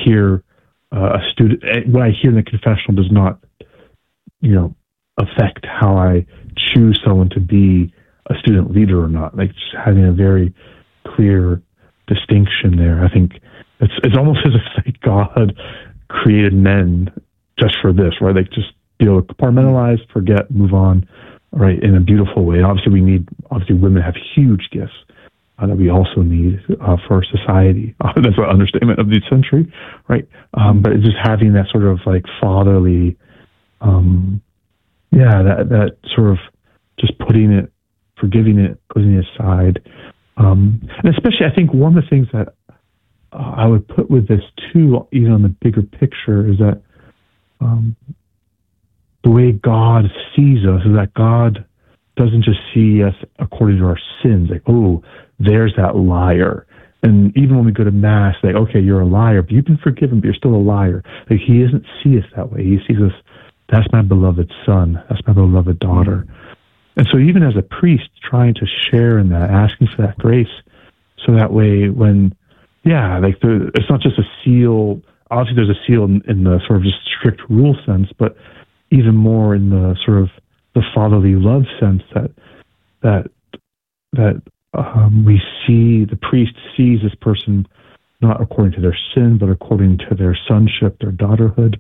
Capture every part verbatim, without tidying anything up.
hear uh, a student, what I hear in the confessional does not, you know, affect how I choose someone to be a student leader or not. Like just having a very clear distinction there. I think it's it's almost as if like God created men just for this, right? Like just, you know, compartmentalize, forget, move on, right? In a beautiful way. Obviously, we need. Obviously, women have huge gifts uh, that we also need uh, for society. Uh, that's an understatement of the century, right? Um, but it's just having that sort of like fatherly, um, yeah, that that sort of just putting it, forgiving it, putting it aside, um, and especially I think one of the things that uh, I would put with this too, even on the bigger picture, is that um, the way God sees us is that God doesn't just see us according to our sins, like, oh, there's that liar. And even when we go to Mass, like, okay, you're a liar, but you've been forgiven, but you're still a liar. Like, he doesn't see us that way. He sees us, that's my beloved son, that's my beloved daughter. And so even as a priest, trying to share in that, asking for that grace, so that way when, yeah, like, there, it's not just a seal. Obviously, there's a seal in, in the sort of just strict rule sense, but even more in the sort of the fatherly love sense that that that um, we see the priest sees this person not according to their sin, but according to their sonship, their daughterhood,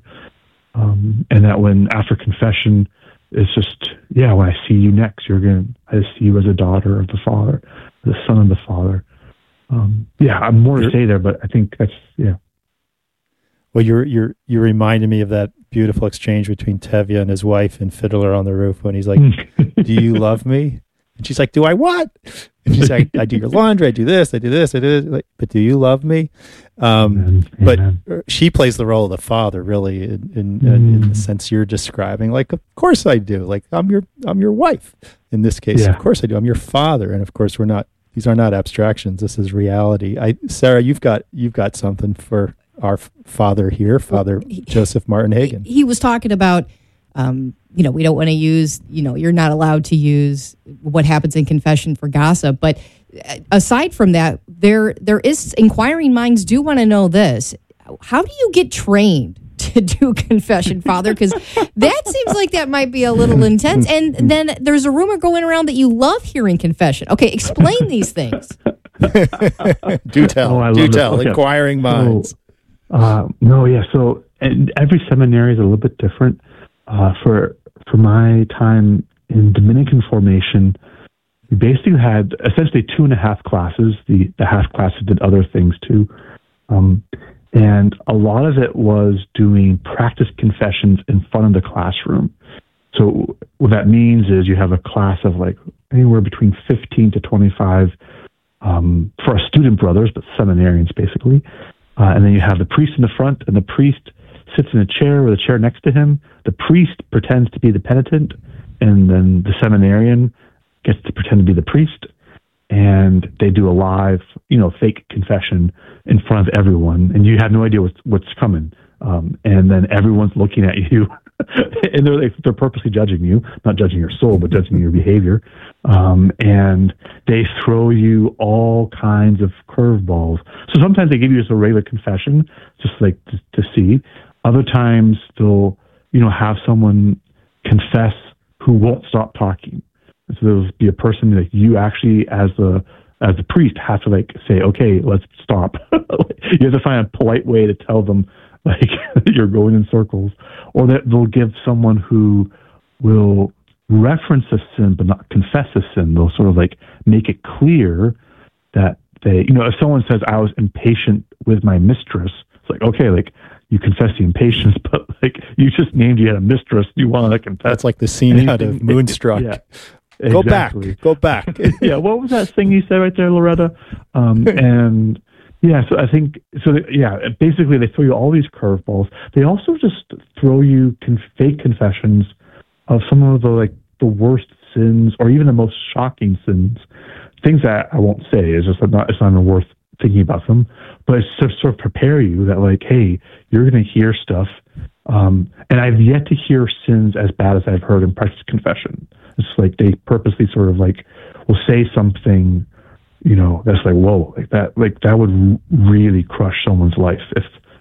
um, and that when after confession, it's just yeah, when I see you next, you're going I see you as a daughter of the Father, the Son of the Father. Um, yeah, I'm more to say there, but I think that's yeah. Well, you're you're you reminded me of that beautiful exchange between Tevye and his wife in Fiddler on the Roof when he's like, "Do you love me?" And she's like, "Do I what?" And she's like, "I do your laundry, I do this, I do this, I do this." Like, but do you love me? Um, Amen. But Amen. She plays the role of the father, really, in in, mm. in the sense you're describing. Like, of course I do. Like, I'm your I'm your wife. In this case, yeah. Of course I do. I'm your father, and of course we're not. These are not abstractions. This is reality. I, Sarah, you've got you've got something for our father here, Father well, he, Joseph Martin Hagen. He, he was talking about, um, you know, we don't want to use, you know, you're not allowed to use what happens in confession for gossip. But aside from that, there there is, inquiring minds do want to know this. How do you get trained to do confession, Father? Because that seems like that might be a little intense. And then there's a rumor going around that you love hearing confession. Okay, explain these things. do tell, oh, do tell, okay. Inquiring minds. So, Uh, no, yeah. So and every seminary is a little bit different. Uh, for for my time in Dominican formation, we basically had essentially two and a half classes. The the half classes did other things too, um, and a lot of it was doing practice confessions in front of the classroom. So what that means is you have a class of like anywhere between fifteen to twenty-five um, for our student brothers, but seminarians basically. Uh, and then you have the priest in the front, and the priest sits in a chair with a chair next to him. The priest pretends to be the penitent, and then the seminarian gets to pretend to be the priest. And they do a live, you know, fake confession in front of everyone, and you have no idea what's, what's coming. Um, and then everyone's looking at you, and they're like, they're purposely judging you, not judging your soul, but judging your behavior. Um, and they throw you all kinds of curveballs. So sometimes they give you just a regular confession, just like to, to see. Other times they'll, you know, have someone confess who won't stop talking. So there'll be a person like you actually, as the as the priest, have to like say, okay, let's stop. You have to find a polite way to tell them like you're going in circles, or that they'll give someone who will reference a sin but not confess a sin. They'll sort of like make it clear that they, you know, if someone says I was impatient with my mistress, it's like, okay, like you confess the impatience, but like you just named you had a mistress, you want to confess. That's like the scene anything, out of Moonstruck. Yeah, exactly. Go back, go back. Yeah, what was that thing you said right there, Loretta? Um, and yeah, so I think, so they, yeah, basically they throw you all these curveballs. They also just throw you con- fake confessions of some of the like the worst sins, or even the most shocking sins, things that I won't say. It's just not, it's not even worth thinking about them, but it's to sort of prepare you that like, hey, you're going to hear stuff. Um, and I've yet to hear sins as bad as I've heard in practice confession. It's like they purposely sort of like will say something, you know, that's like, whoa, like that, like that would really crush someone's life if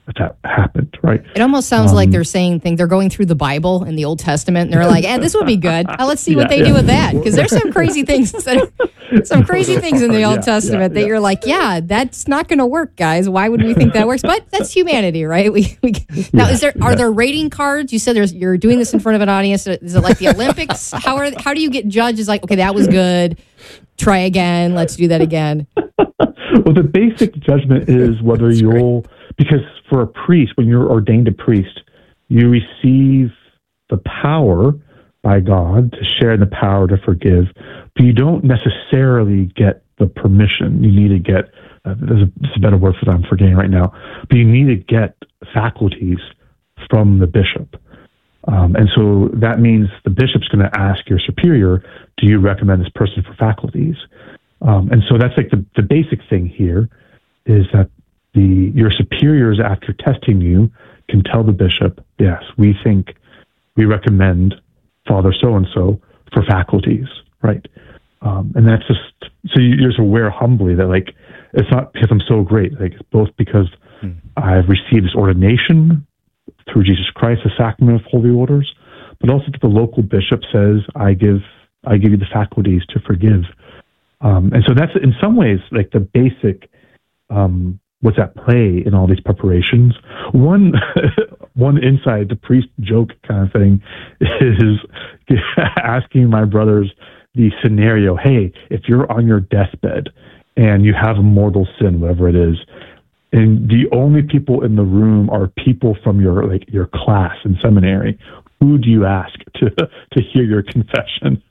that that happened, right? It almost sounds Um, like they're saying things. They're going through the Bible in the Old Testament, and they're like, "Eh, this would be good. Uh, let's see what Yeah, they yeah. do with that." Because there's some crazy things, that are, some crazy things in the Old Yeah, Testament yeah, that yeah. you're like, "Yeah, that's not going to work, guys. Why would we think that works?" But that's humanity, right? We, we now Yeah, is there are yeah. there rating cards? You said there's you're doing this in front of an audience. Is it like the Olympics? How are how do you get judged? Is like, okay, that was good. Try again. Let's do that again. Well, the basic judgment is whether That's great. you'll, because for a priest, when you're ordained a priest, you receive the power by God to share the power to forgive, but you don't necessarily get the permission. You need to get, uh, there's, a, there's a better word for that I'm forgetting right now, but you need to get faculties from the bishop. Um, and so that means the bishop's going to ask your superior, do you recommend this person for faculties? Um, and so that's like the, the basic thing here is that the your superiors, after testing you, can tell the bishop, yes, we think we recommend Father so-and-so for faculties, right? Um, and that's just, so you're just aware humbly that like, it's not because I'm so great, like it's both because Hmm. I've received this ordination through Jesus Christ, the sacrament of holy orders, but also that the local bishop says, I give, I give you the faculties to forgive. Um, and so that's in some ways like the basic, um, what's at play in all these preparations. One, one inside the priest joke kind of thing is asking my brothers the scenario, hey, if you're on your deathbed and you have a mortal sin, whatever it is, and the only people in the room are people from your like your class in seminary, who do you ask to to hear your confession?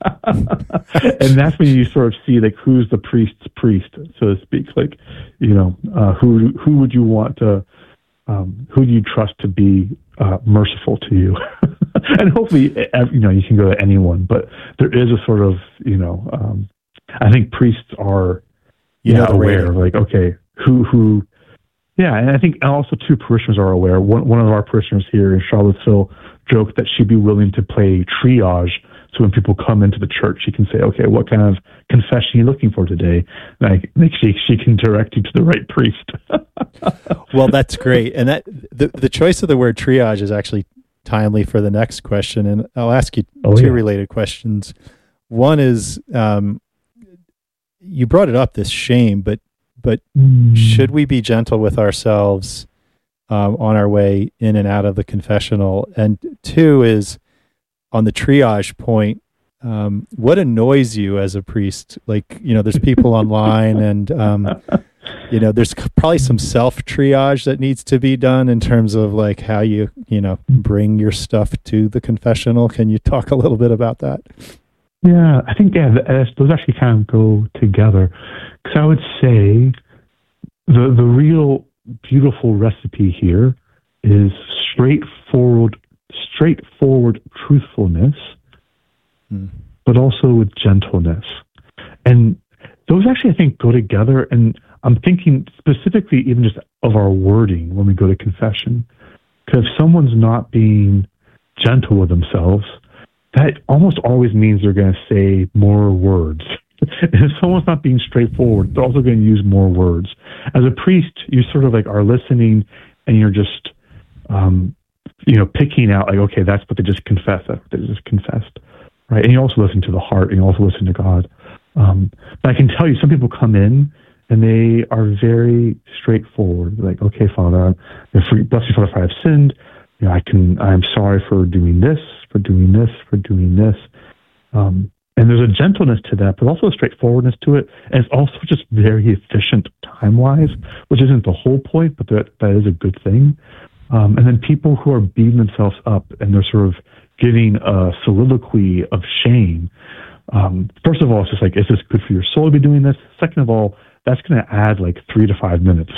And that's when you sort of see like who's the priest's priest, so to speak. Like, you know, uh, who who would you want to, um, who do you trust to be uh, merciful to you? And hopefully, you know, you can go to anyone, but there is a sort of, you know, um, I think priests are, You know yeah, the aware, rating. like, okay, who who. Yeah, and I think also two parishioners are aware. One one of our parishioners here in Charlottesville joked that she'd be willing to play triage, so when people come into the church, she can say, "Okay, what kind of confession are you looking for today?" And I think she she can direct you to the right priest. Well, that's great, and that the the choice of the word triage is actually timely for the next question, and I'll ask you Oh, two yeah. related questions. One is, um, you brought it up, this shame, but but should we be gentle with ourselves um, on our way in and out of the confessional? And two is, on the triage point, um, what annoys you as a priest? Like, you know, there's people online and, um, you know, there's c- probably some self triage that needs to be done in terms of like how you, you know, bring your stuff to the confessional. Can you talk a little bit about that? Yeah, I think yeah, th- those actually kind of go together. Because I would say the the real beautiful recipe here is straightforward, straightforward truthfulness, Hmm. but also with gentleness. And those actually, I think, go together. And I'm thinking specifically even just of our wording when we go to confession. Because if someone's not being gentle with themselves, that almost always means they're going to say more words. And if someone's not being straightforward, they're also going to use more words. As a priest, you sort of like are listening and you're just, um, you know, picking out like, okay, that's what they just confessed. That's what they just confessed. Right. And you also listen to the heart and you also listen to God. Um, but I can tell you, some people come in and they are very straightforward. Like, okay, Father, bless you, Father, if I have sinned. You know, I can, I'm sorry for doing this, for doing this, for doing this. Um, and there's a gentleness to that, but also a straightforwardness to it. And it's also just very efficient time-wise, which isn't the whole point, but that, that is a good thing. Um, and then people who are beating themselves up and they're sort of giving a soliloquy of shame. Um, first of all, it's just like, is this good for your soul to be doing this? Second of all, that's going to add like three to five minutes.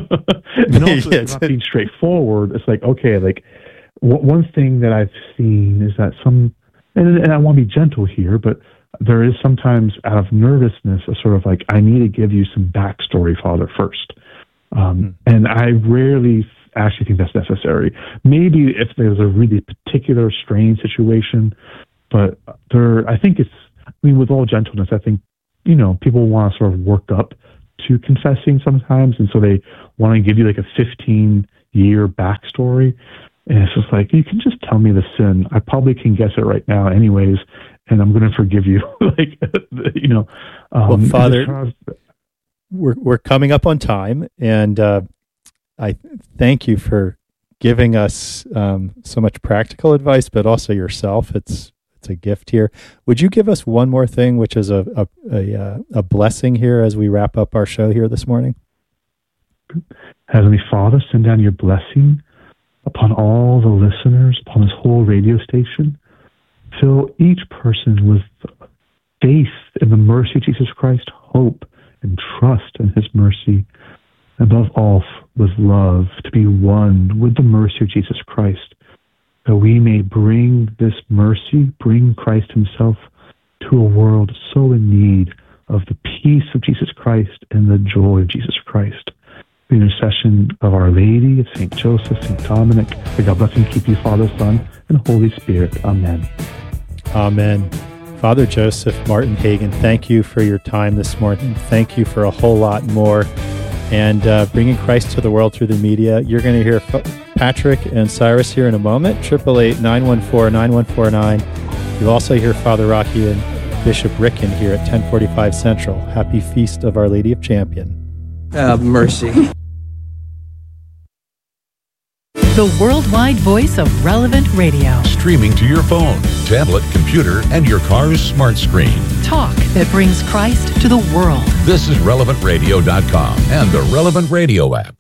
And also, Yeah, if you're not being straightforward, it's like, okay, like w- one thing that I've seen is that some, and, and I want to be gentle here, but there is sometimes out of nervousness, a sort of like, I need to give you some backstory, Father, first. Um, Hmm. And I rarely actually think that's necessary. Maybe if there's a really particular strange situation, but there, I think it's, I mean, with all gentleness, I think, you know, people want to sort of work up to confessing sometimes, and so they want to give you like a fifteen year backstory. And it's just like, you can just tell me the sin. I probably can guess it right now anyways, and I'm going to forgive you. like, you know. Um, well, Father, we're we're coming up on time, and uh, I thank you for giving us um, so much practical advice, but also yourself. It's it's a gift here. Would you give us one more thing, which is a a a, a blessing here as we wrap up our show here this morning? Heavenly Father, send down your blessing upon all the listeners, upon this whole radio station. Fill each person with faith in the mercy of Jesus Christ, hope and trust in his mercy. Above all, with love, to be one with the mercy of Jesus Christ, that we may bring this mercy, bring Christ himself to a world so in need of the peace of Jesus Christ and the joy of Jesus Christ. The intercession of Our Lady, of Saint Joseph, Saint Dominic, may God bless and keep you, Father, Son, and Holy Spirit. Amen. Amen. Father Joseph Martin Hagen, thank you for your time this morning. Thank you for a whole lot more. And uh, bringing Christ to the world through the media. You're going to hear F- Patrick and Cyrus here in a moment, eight eight eight, nine one four, nine one four nine. You'll also hear Father Rocky and Bishop Ricken here at ten forty-five Central. Happy Feast of Our Lady of Champion. Have mercy. The worldwide voice of Relevant Radio. Streaming to your phone, tablet, computer, and your car's smart screen. Talk that brings Christ to the world. This is relevant radio dot com and the Relevant Radio app.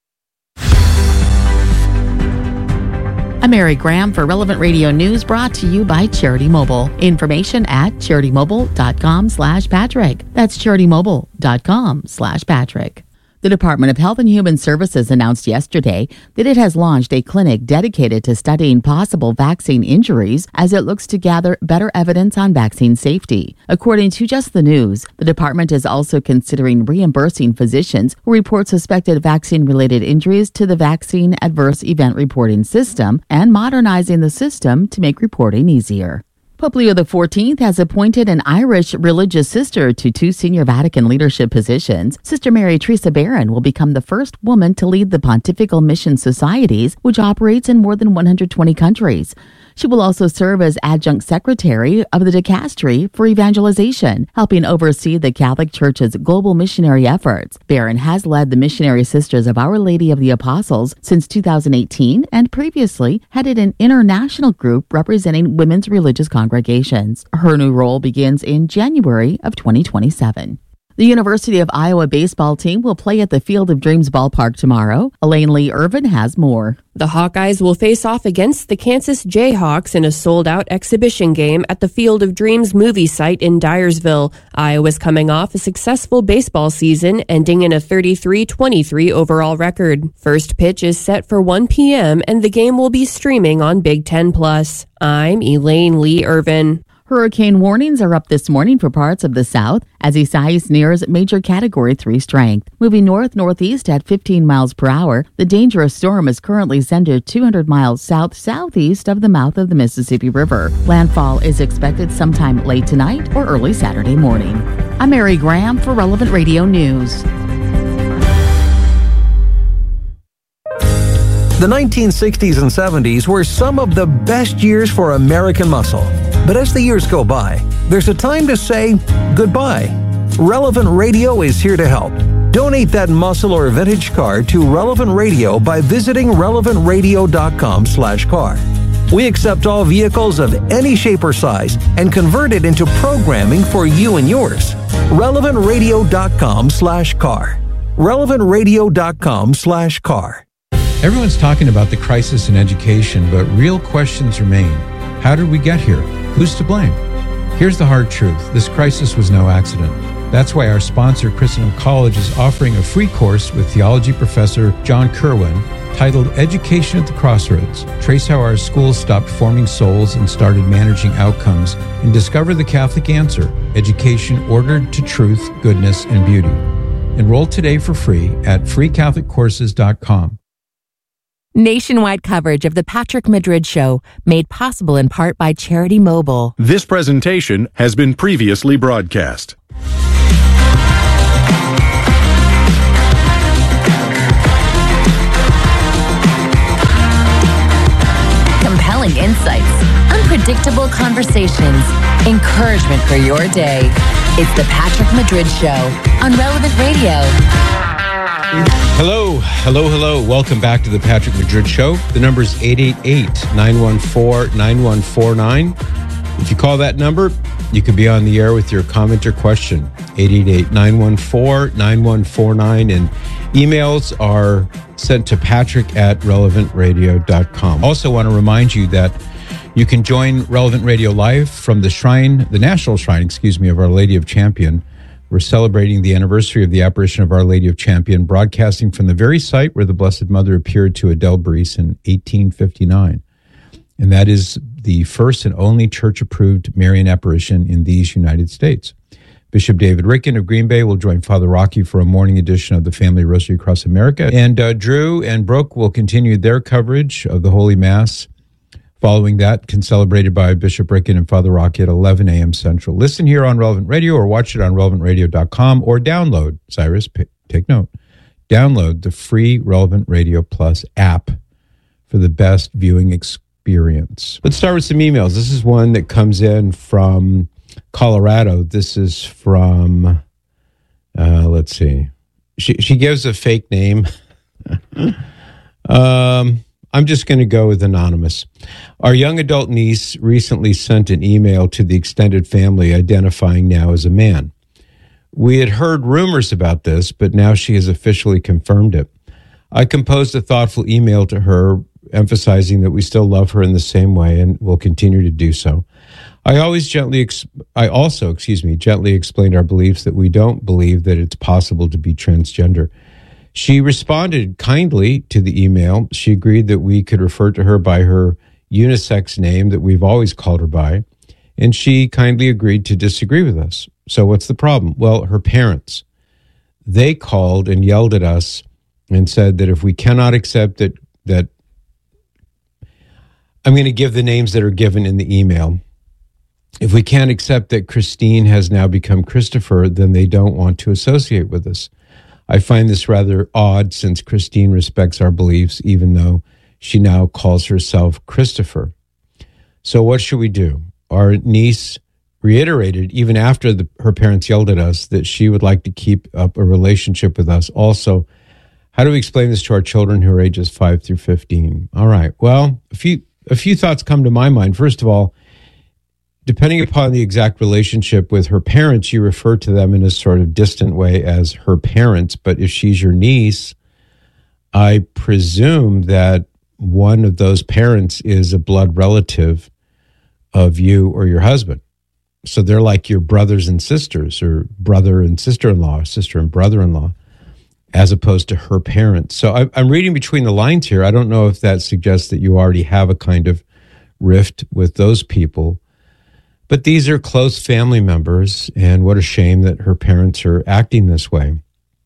I'm Mary Graham for Relevant Radio News, brought to you by Charity Mobile. Information at charitymobile.com slash Patrick. That's charitymobile.com slash Patrick. The Department of Health and Human Services announced yesterday that it has launched a clinic dedicated to studying possible vaccine injuries as it looks to gather better evidence on vaccine safety. According to Just the News, the department is also considering reimbursing physicians who report suspected vaccine-related injuries to the Vaccine Adverse Event Reporting System and modernizing the system to make reporting easier. Pope Leo the fourteenth has appointed an Irish religious sister to two senior Vatican leadership positions. Sister Mary Teresa Barron will become the first woman to lead the Pontifical Mission Societies, which operates in more than one hundred twenty countries. She will also serve as adjunct secretary of the Dicastery for Evangelization, helping oversee the Catholic Church's global missionary efforts. Barron has led the Missionary Sisters of Our Lady of the Apostles since two thousand eighteen and previously headed an international group representing women's religious congregations. Her new role begins in January of twenty twenty-seven. The University of Iowa baseball team will play at the Field of Dreams ballpark tomorrow. Elaine Lee Irvin has more. The Hawkeyes will face off against the Kansas Jayhawks in a sold-out exhibition game at the Field of Dreams movie site in Dyersville. Iowa's coming off a successful baseball season, ending in a thirty-three twenty-three overall record. First pitch is set for one p.m., and the game will be streaming on Big Ten Plus. I'm Elaine Lee Irvin. Hurricane warnings are up this morning for parts of the south as Isaias nears major Category three strength. Moving north-northeast at fifteen miles per hour, the dangerous storm is currently centered two hundred miles south-southeast of the mouth of the Mississippi River. Landfall is expected sometime late tonight or early Saturday morning. I'm Mary Graham for Relevant Radio News. The nineteen sixties and seventies were some of the best years for American muscle. But as the years go by, there's a time to say goodbye. Relevant Radio is here to help. Donate that muscle or vintage car to Relevant Radio by visiting relevant radio dot com slash car. We accept all vehicles of any shape or size and convert it into programming for you and yours. relevant radio dot com slash car. relevant radio dot com slash car. Everyone's talking about the crisis in education, but real questions remain. How did we get here? Who's to blame? Here's the hard truth. This crisis was no accident. That's why our sponsor, Christendom College, is offering a free course with theology professor John Kerwin titled Education at the Crossroads. Trace how our schools stopped forming souls and started managing outcomes, and discover the Catholic answer: education ordered to truth, goodness, and beauty. Enroll today for free at free catholic courses dot com. Nationwide coverage of the Patrick Madrid Show, made possible in part by Charity Mobile. This presentation has been previously broadcast. compelling insights, unpredictable conversations, encouragement for your day. It's the Patrick Madrid Show on Relevant Radio. Hello, hello, hello. Welcome back to the Patrick Madrid Show. The number is eight eight eight, nine one four, nine one four nine. If you call that number, you could be on the air with your comment or question. eight eight eight, nine one four, nine one four nine. And emails are sent to patrick at relevant radio dot com. Also want to remind you that you can join Relevant Radio Live from the shrine, the National Shrine, excuse me, of Our Lady of Champion. We're celebrating the anniversary of the apparition of Our Lady of Champion, broadcasting from the very site where the Blessed Mother appeared to Adele Breese in eighteen fifty-nine. And that is the first and only church-approved Marian apparition in these United States. Bishop David Ricken of Green Bay will join Father Rocky for a morning edition of the Family Rosary Across America. And uh, Drew and Brooke will continue their coverage of the Holy Mass. Following that, celebrated by Bishop Ricken and Father Rocky at eleven a.m. Central. Listen here on Relevant Radio or watch it on relevant radio dot com or download, Cyrus, p- take note, download the free Relevant Radio Plus app for the best viewing experience. Experience. Let's start with some emails. This is one that comes in from Colorado. This is from, uh, let's see. She she gives a fake name. um, I'm just going to go with anonymous. Our young adult niece recently sent an email to the extended family identifying now as a man. We had heard rumors about this, but now she has officially confirmed it. I composed a thoughtful email to her emphasizing that we still love her in the same way and will continue to do so. I always gently, ex- I also, excuse me, gently explained our beliefs that we don't believe that it's possible to be transgender. She responded kindly to the email. She agreed that we could refer to her by her unisex name that we've always called her by, and she kindly agreed to disagree with us. So what's the problem? Well, her parents, they called and yelled at us and said that if we cannot accept that, that I'm going to give the names that are given in the email. If we can't accept that Christine has now become Christopher, then they don't want to associate with us. I find this rather odd since Christine respects our beliefs, even though she now calls herself Christopher. So what should we do? Our niece reiterated, even after the, her parents yelled at us, that she would like to keep up a relationship with us. Also, how do we explain this to our children who are ages five through fifteen? All right. Well, a few a few thoughts come to my mind. First of all, depending upon the exact relationship with her parents, you refer to them in a sort of distant way as her parents. But if she's your niece, I presume that one of those parents is a blood relative of you or your husband. So they're like your brothers and sisters, or brother and sister-in-law, sister and brother-in-law, as opposed to her parents. So I, I'm reading between the lines here. I don't know if that suggests that you already have a kind of rift with those people. But these are close family members, and what a shame that her parents are acting this way.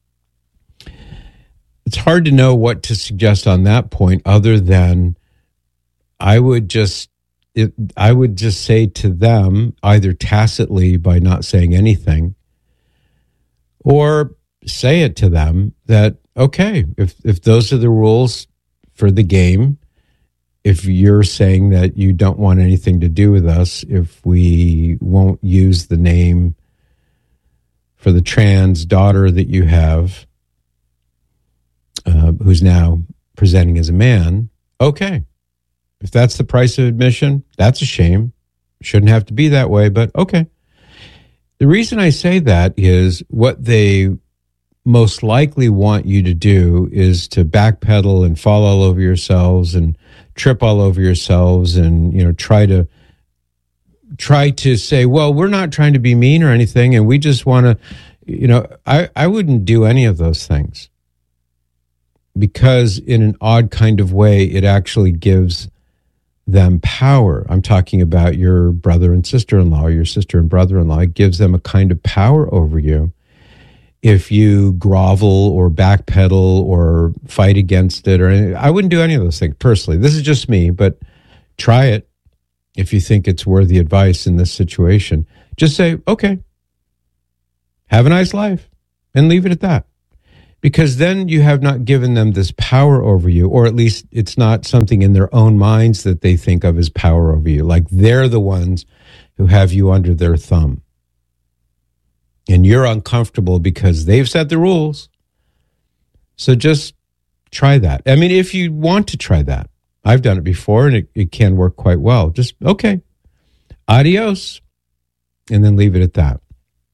It's hard to know what to suggest on that point other than I would just it, I would just say to them, either tacitly by not saying anything, or say it to them that, okay, if if those are the rules for the game, if you're saying that you don't want anything to do with us, if we won't use the name for the trans daughter that you have, uh, who's now presenting as a man, okay. If that's the price of admission, that's a shame. Shouldn't have to be that way, but okay. The reason I say that is what they most likely want you to do is to backpedal and fall all over yourselves and trip all over yourselves and, you know, try to try to say, well, we're not trying to be mean or anything, and we just want to, you know, I, I wouldn't do any of those things, because in an odd kind of way, it actually gives them power. I'm talking about your brother and sister-in-law, or your sister and brother-in-law. It gives them a kind of power over you if you grovel or backpedal or fight against it. Or anything. I wouldn't do any of those things personally. This is just me, but try it if you think it's worthy advice in this situation. Just say, okay, have a nice life, and leave it at that. Because then you have not given them this power over you, or at least it's not something in their own minds that they think of as power over you. Like they're the ones who have you under their thumb. And you're uncomfortable because they've set the rules. So just try that. I mean, if you want to try that, I've done it before and it, it can work quite well. Just, okay, adios, and then leave it at that.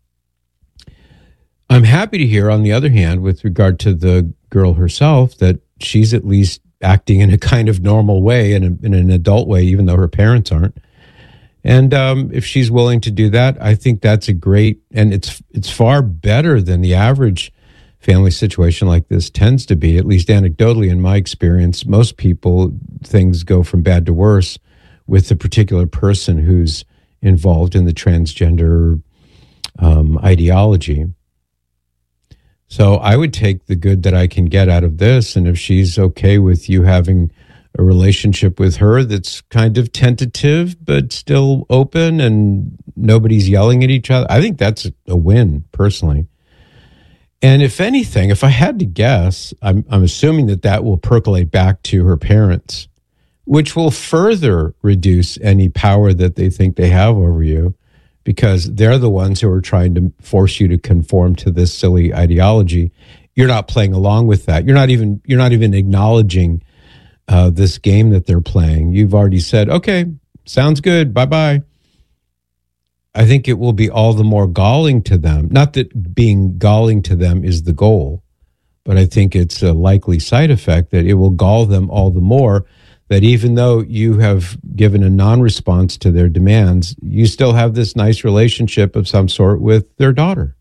I'm happy to hear, on the other hand, with regard to the girl herself, that she's at least acting in a kind of normal way, in, a, in an adult way, even though her parents aren't. And um, if she's willing to do that, I think that's a great, and it's it's far better than the average family situation like this tends to be, at least anecdotally in my experience. Most people, things go from bad to worse with the particular person who's involved in the transgender um, ideology. So I would take the good that I can get out of this, and if she's okay with you having a relationship with her that's kind of tentative but still open and nobody's yelling at each other, I think that's a win, personally. And if anything, if I had to guess, I'm, I'm assuming that that will percolate back to her parents, which will further reduce any power that they think they have over you, because they're the ones who are trying to force you to conform to this silly ideology. You're not playing along with that. You're not even you're not even acknowledging uh, this game that they're playing. You've already said, okay, sounds good, bye-bye. I think it will be all the more galling to them. Not that being galling to them is the goal, but I think it's a likely side effect that it will gall them all the more, that even though you have given a non-response to their demands, you still have this nice relationship of some sort with their daughter.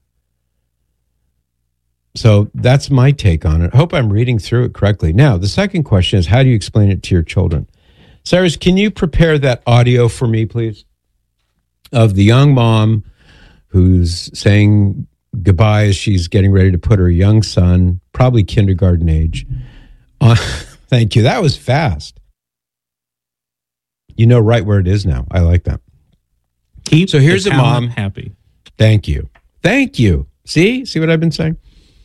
So that's my take on it. I hope I'm reading through it correctly. Now, the second question is, how do you explain it to your children? Cyrus, can you prepare that audio for me, please, of the young mom who's saying goodbye as she's getting ready to put her young son, probably kindergarten age, on. Thank you. That was fast. You know right where it is now. I like that. Keep so here's the a mom happy. Thank you. Thank you. See? See what I've been saying?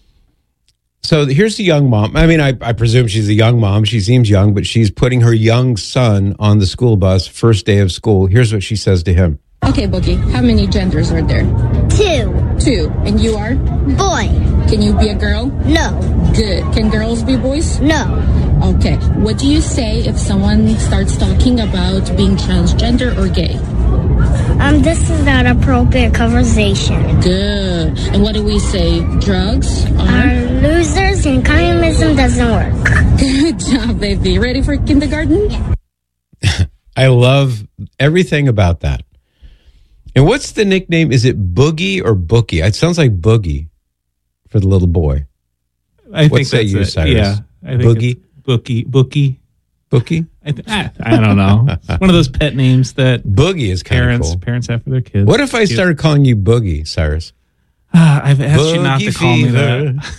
So here's the young mom. I mean, I, I presume she's a young mom. She seems young, but she's putting her young son on the school bus, first day of school. Here's what she says to him. Okay, Boogie, how many genders are there? Two. Two. And you are? Boy. Can you be a girl? No. Good. Can girls be boys? No. Okay. What do you say if someone starts talking about being transgender or gay? Um, this is not appropriate conversation. Good. And what do we say? Drugs are? Are losers and communism doesn't work. Good job, baby. Ready for kindergarten? Yeah. I love everything about that. And what's the nickname? Is it Boogie or Bookie? It sounds like Boogie for the little boy. I What's think that that's you, it. Cyrus? Yeah, I think Boogie? Bookie. Bookie. Bookie? I, th- I, I don't know. It's one of those pet names that Boogie is kind parents of cool. parents have for their kids. What if I started calling you Boogie, Cyrus? Uh, I've asked Boogie you not to call Fever. me that.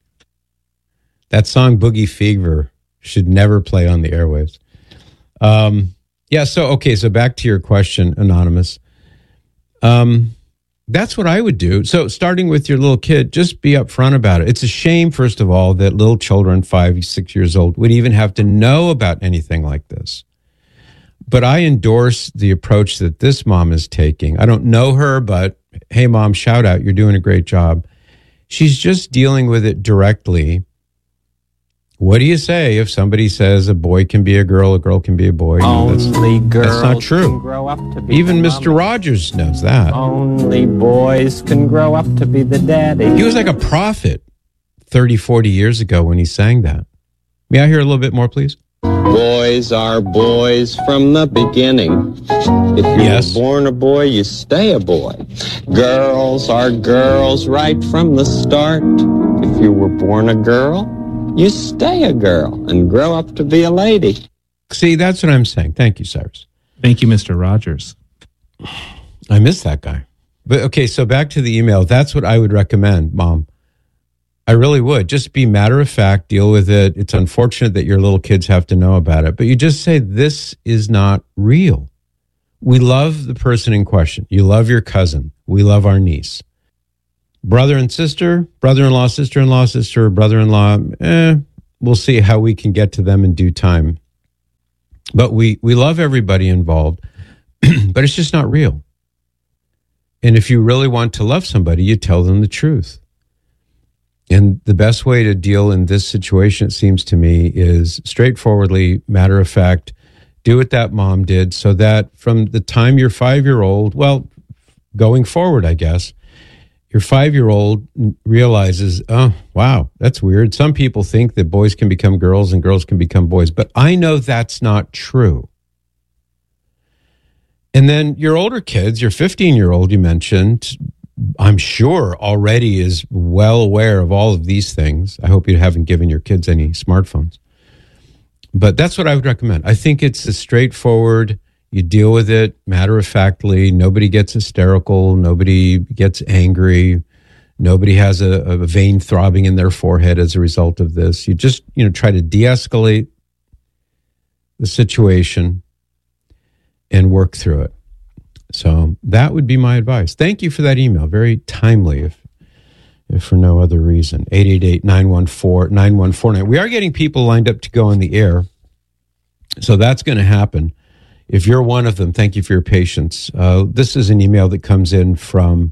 That song Boogie Fever should never play on the airwaves. Um, yeah, so, okay, so back to your question, Anonymous. Um, that's what I would do. So starting with your little kid, just be upfront about it. It's a shame, first of all, that little children, five, six years old, would even have to know about anything like this. But I endorse the approach that this mom is taking. I don't know her, but hey, mom, shout out. You're doing a great job. She's just dealing with it directly. What do you say if somebody says a boy can be a girl, a girl can be a boy? You know, that's, Only girls that's not true. can grow up to be Even the Mister mommy. Rogers knows that. Only boys can grow up to be the daddy. He was like a prophet thirty, forty years ago when he sang that. May I hear a little bit more, please? Boys are boys from the beginning. If you Yes. were born a boy, you stay a boy. Girls are girls right from the start. If you were born a girl, you stay a girl and grow up to be a lady. See, that's what I'm saying. Thank you, Cyrus. Thank you, Mister Rogers. I miss that guy. But okay, so back to the email. That's what I would recommend, Mom. I really would. Just be matter of fact, deal with it. It's unfortunate that your little kids have to know about it, but you just say, this is not real. We love the person in question. You love your cousin. We love our niece. Brother and sister, brother-in-law, sister-in-law, sister, brother-in-law, eh, we'll see how we can get to them in due time. But we, we love everybody involved, but it's just not real. And if you really want to love somebody, you tell them the truth. And the best way to deal in this situation, it seems to me, is straightforwardly, matter of fact, do what that mom did so that from the time you're five-year-old, well, going forward, I guess, your five-year-old realizes, oh, wow, that's weird. Some people think that boys can become girls and girls can become boys, but I know that's not true. And then your older kids, your fifteen-year-old you mentioned, I'm sure already is well aware of all of these things. I hope you haven't given your kids any smartphones. But that's what I would recommend. I think it's a straightforward, you deal with it matter-of-factly. Nobody gets hysterical. Nobody gets angry. Nobody has a, a vein throbbing in their forehead as a result of this. You just, you know, try to de-escalate the situation and work through it. So that would be my advice. Thank you for that email. Very timely, if if for no other reason. eight eight eight, nine one four, nine one four nine. We are getting people lined up to go on the air. So that's going to happen. If you're one of them, thank you for your patience. Uh, this is an email that comes in from,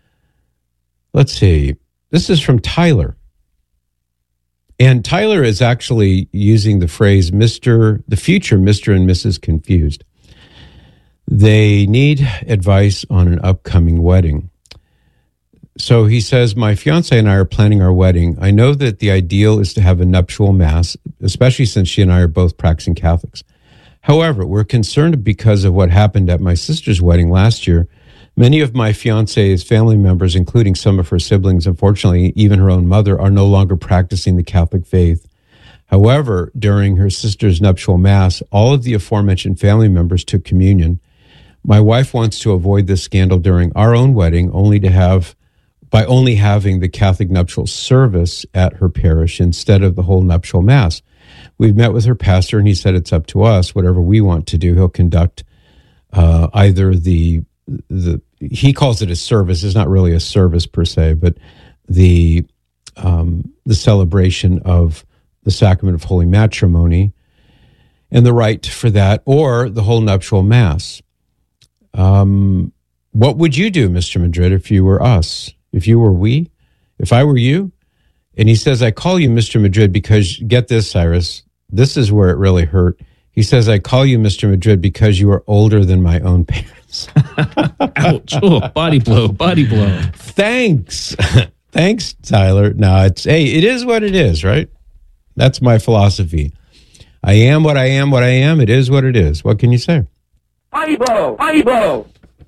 let's see, this is from Tyler. And Tyler is actually using the phrase Mister, the future Mister and Missus Confused. They need advice on an upcoming wedding. So he says, my fiance and I are planning our wedding. I know that the ideal is to have a nuptial mass, especially since she and I are both practicing Catholics. However, we're concerned because of what happened at my sister's wedding last year. Many of my fiance's family members, including some of her siblings, unfortunately, even her own mother, are no longer practicing the Catholic faith. However, during her sister's nuptial mass, all of the aforementioned family members took communion. My wife wants to avoid this scandal during our own wedding, only to have, by only having the Catholic nuptial service at her parish instead of the whole nuptial mass. We've met with her pastor, and he said it's up to us. Whatever we want to do, he'll conduct uh, either the the he calls it a service. It's not really a service per se, but the um, the celebration of the sacrament of holy matrimony and the rite for that, or the whole nuptial mass. Um, what would you do, Mister Madrid, if you were us? If you were we? If I were you? And he says, I call you Mister Madrid because, get this, Cyrus, this is where it really hurt. He says, I call you Mister Madrid because you are older than my own parents. Ouch. Oh, body blow, body blow. Thanks. Thanks, Tyler. No, it's, hey, it is what it is, right? That's my philosophy. I am what I am, what I am. It is what it is. What can you say? Body blow, body blow.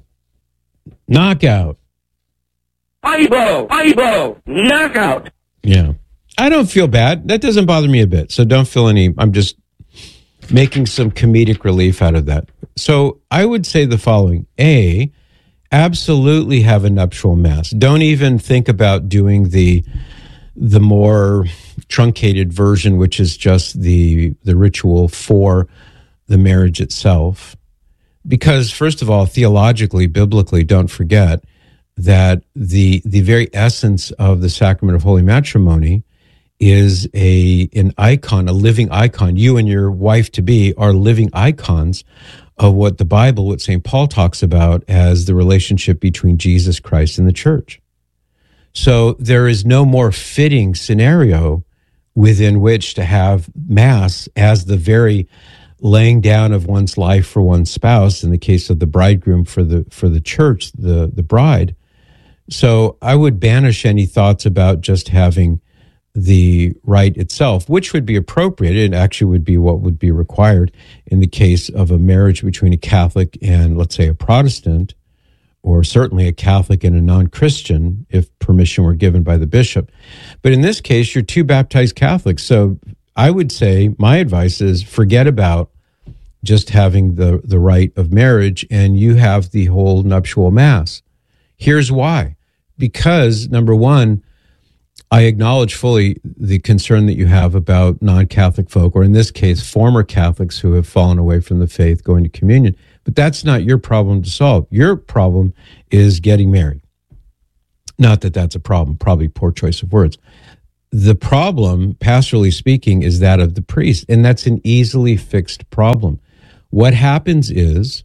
Knockout. Body blow, body blow. Knockout. Yeah. I don't feel bad. That doesn't bother me a bit. So don't feel any, I'm just making some comedic relief out of that. So I would say the following. A, absolutely have a nuptial mass. Don't even think about doing the the more truncated version, which is just the the ritual for the marriage itself. Because first of all, theologically, biblically, don't forget that the the very essence of the sacrament of holy matrimony is a an icon, a living icon. You and your wife-to-be are living icons of what the Bible, what Saint Paul talks about as the relationship between Jesus Christ and the church. So there is no more fitting scenario within which to have Mass as the very laying down of one's life for one's spouse, in the case of the bridegroom for the for the church, the, the bride. So I would banish any thoughts about just having the rite itself, which would be appropriate. It actually would be what would be required in the case of a marriage between a Catholic and, let's say, a Protestant, or certainly a Catholic and a non-Christian, if permission were given by the bishop. But in this case, you're two baptized Catholics. So I would say my advice is forget about just having the, the rite of marriage, and you have the whole nuptial mass. Here's why. Because, number one, I acknowledge fully the concern that you have about non-Catholic folk, or in this case, former Catholics who have fallen away from the faith going to communion. But that's not your problem to solve. Your problem is getting married. Not that that's a problem, probably poor choice of words. The problem, pastorally speaking, is that of the priest, and that's an easily fixed problem. What happens is,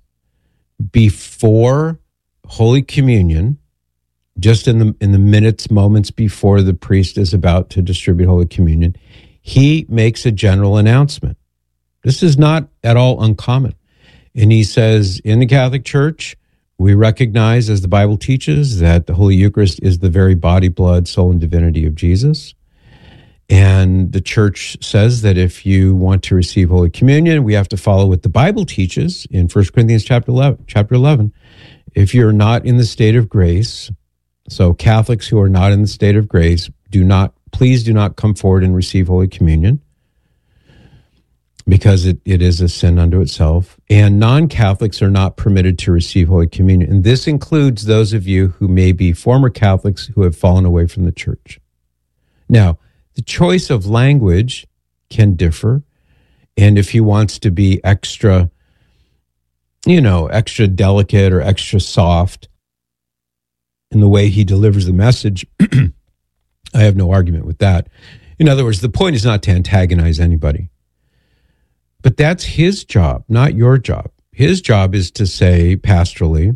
before Holy Communion, just in the in the minutes, moments before the priest is about to distribute Holy Communion, he makes a general announcement. This is not at all uncommon. And he says, in the Catholic Church, we recognize, as the Bible teaches, that the Holy Eucharist is the very body, blood, soul, and divinity of Jesus. And the Church says that if you want to receive Holy Communion, we have to follow what the Bible teaches in First Corinthians chapter eleven. Chapter eleven. If you're not in the state of grace, so Catholics who are not in the state of grace, do not, please do not come forward and receive Holy Communion, because it, it is a sin unto itself. And non-Catholics are not permitted to receive Holy Communion. And this includes those of you who may be former Catholics who have fallen away from the Church. Now, the choice of language can differ. And if he wants to be extra, you know, extra delicate or extra soft in the way he delivers the message, I have no argument with that. In other words, the point is not to antagonize anybody. But that's his job, not your job. His job is to say pastorally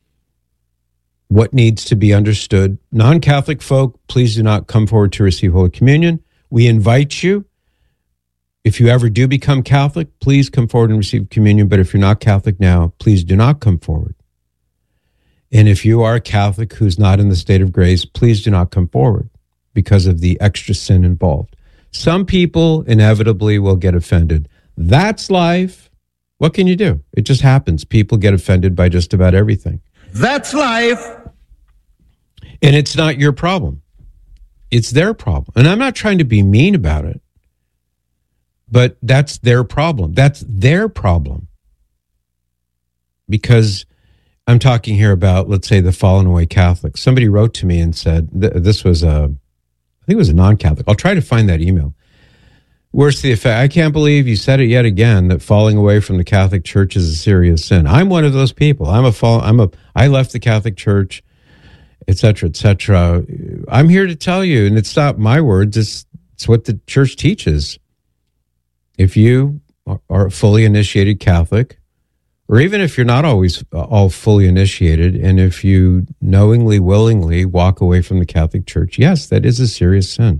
what needs to be understood. Non-Catholic folk, please do not come forward to receive Holy Communion. We invite you. If you ever do become Catholic, please come forward and receive communion. But if you're not Catholic now, please do not come forward. And if you are a Catholic who's not in the state of grace, please do not come forward because of the extra sin involved. Some people inevitably will get offended. That's life. What can you do? It just happens. People get offended by just about everything. That's life. And it's not your problem. It's their problem. And I'm not trying to be mean about it, but that's their problem. That's their problem. Because I'm talking here about, let's say, the fallen away Catholics. Somebody wrote to me and said, th- this was a, I think it was a non-Catholic. I'll try to find that email. Worse to the effect, I can't believe you said it yet again, that falling away from the Catholic Church is a serious sin. I'm one of those people. I'm a fall. I'm a. I left the Catholic Church, et cetera, et cetera. I'm here to tell you, and it's not my words. It's it's what the Church teaches. If you are a fully initiated Catholic, or even if you're not always all fully initiated, and if you knowingly, willingly walk away from the Catholic Church, yes, that is a serious sin.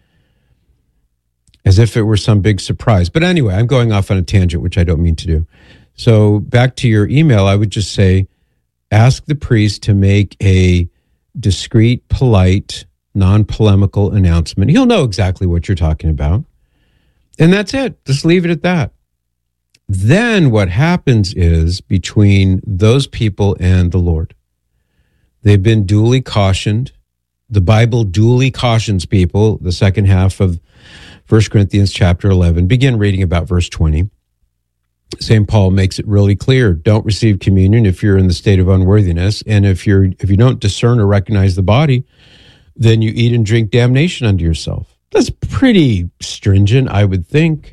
As if it were some big surprise. But anyway, I'm going off on a tangent, which I don't mean to do. So back to your email, I would just say, ask the priest to make a discreet, polite, non-polemical announcement. He'll know exactly what you're talking about. And that's it. Just leave it at that. Then what happens is, between those people and the Lord, they've been duly cautioned. The Bible duly cautions people. The second half of First Corinthians chapter eleven, begin reading about verse twenty. Saint Paul makes it really clear. Don't receive communion if you're in the state of unworthiness. And if you're if you don't discern or recognize the body, then you eat and drink damnation unto yourself. That's pretty stringent, I would think.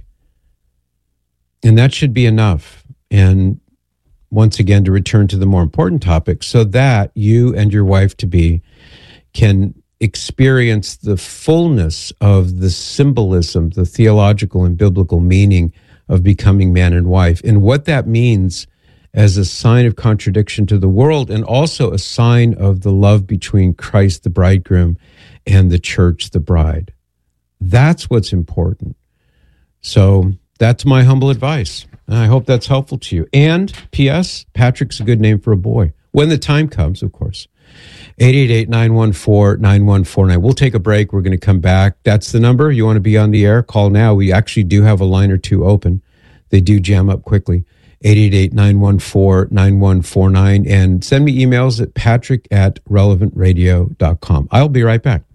And that should be enough. And once again, to return to the more important topic, so that you and your wife-to-be can experience the fullness of the symbolism, the theological and biblical meaning of becoming man and wife, and what that means as a sign of contradiction to the world, and also a sign of the love between Christ, the bridegroom, and the church, the bride. That's what's important. So that's my humble advice. I hope that's helpful to you. And P S, Patrick's a good name for a boy. When the time comes, of course. eight eight eight, nine one four, nine one four nine. We'll take a break. We're going to come back. That's the number. You want to be on the air? Call now. We actually do have a line or two open. They do jam up quickly. eight eight eight, nine one four, nine one four nine. And send me emails at patrick at relevant radio dot com. I'll be right back.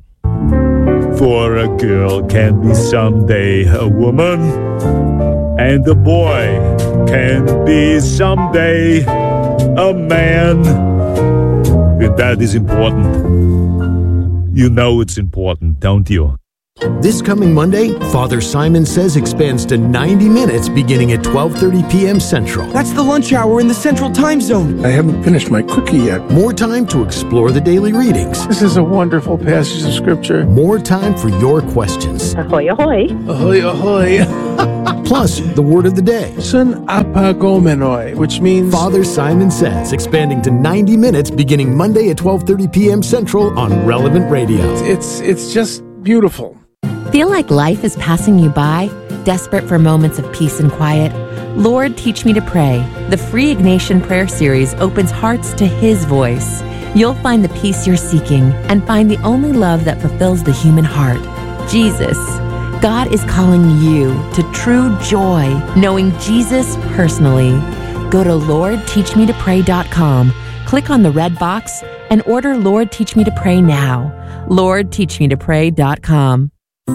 For a girl can be someday a woman, and a boy can be someday a man. And that is important. You know it's important, don't you? This coming Monday, Father Simon Says expands to ninety minutes beginning at twelve thirty p.m. Central. That's the lunch hour in the Central Time Zone. I haven't finished my cookie yet. More time to explore the daily readings. This is a wonderful passage of Scripture. More time for your questions. Ahoy, ahoy. Ahoy, ahoy. Plus, the word of the day. Sun apagomenoi, which means... Father Simon Says, expanding to ninety minutes beginning Monday at twelve thirty p.m. Central on Relevant Radio. It's, it's just beautiful. Feel like life is passing you by? Desperate for moments of peace and quiet? Lord, Teach Me to Pray. The free Ignatian Prayer Series opens hearts to His voice. You'll find the peace you're seeking and find the only love that fulfills the human heart, Jesus. God is calling you to true joy, knowing Jesus personally. Go to lord teach me to pray dot com, click on the red box, and order Lord Teach Me to Pray now. lord teach me to pray dot com.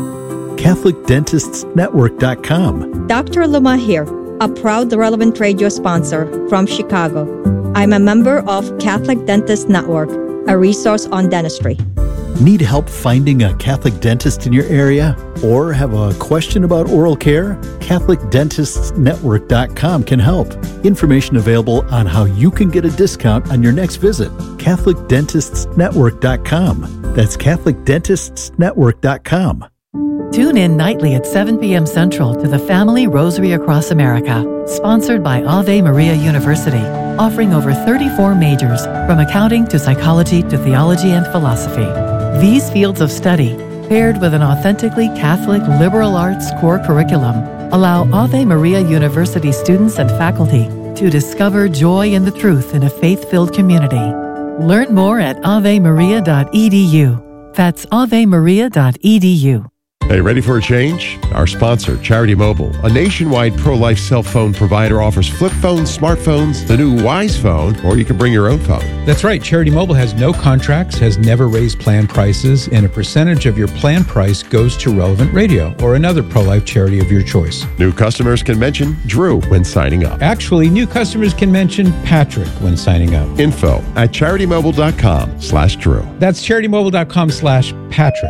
Catholic Dentists Network dot com. Doctor Luma here, a proud Relevant Radio sponsor from Chicago. I'm a member of Catholic Dentists Network, a resource on dentistry. Need help finding a Catholic dentist in your area? Or have a question about oral care? Catholic Dentists Network dot com can help. Information available on how you can get a discount on your next visit. Catholic Dentists Network dot com. That's Catholic Dentists Network dot com. Tune in nightly at seven p.m. Central to the Family Rosary Across America, sponsored by Ave Maria University, offering over thirty-four majors, from accounting to psychology to theology and philosophy. These fields of study, paired with an authentically Catholic liberal arts core curriculum, allow Ave Maria University students and faculty to discover joy in the truth in a faith-filled community. Learn more at ave maria dot e d u. That's ave maria dot e d u. Hey, ready for a change? Our sponsor, Charity Mobile, a nationwide pro-life cell phone provider, offers flip phones, smartphones, the new Wise Phone, or you can bring your own phone. That's right. Charity Mobile has no contracts, has never raised plan prices, and a percentage of your plan price goes to Relevant Radio or another pro-life charity of your choice. New customers can mention Drew when signing up. Actually, new customers can mention Patrick when signing up. Info at charity mobile dot com slash Drew. That's charity mobile dot com slash Patrick.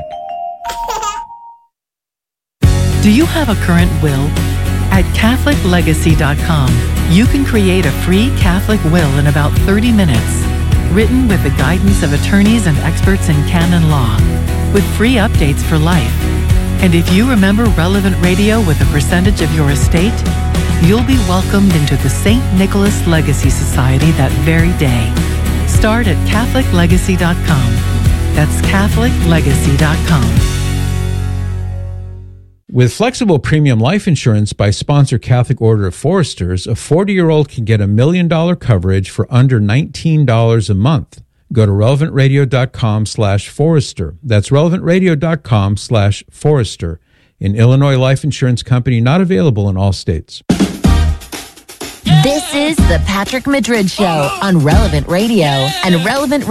Do you have a current will? At Catholic Legacy dot com, you can create a free Catholic will in about thirty minutes, written with the guidance of attorneys and experts in canon law, with free updates for life. And if you remember Relevant Radio with a percentage of your estate, you'll be welcomed into the Saint Nicholas Legacy Society that very day. Start at Catholic Legacy dot com. That's Catholic Legacy dot com. With flexible premium life insurance by sponsor Catholic Order of Foresters, a forty-year-old can get a million dollar coverage for under nineteen dollars a month. Go to relevant radio dot com slash Forester. That's relevant radio dot com slash Forester. An Illinois life insurance company not available in all states. This is the Patrick Madrid Show on Relevant Radio and Relevant